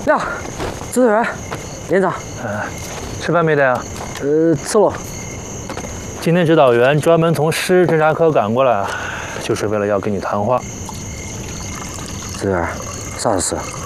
呀，指导员，连长， 吃饭没得呀？ 吃了。 今天指导员专门从师侦察科赶过来，就是为了要跟你谈话。 指导员，啥事？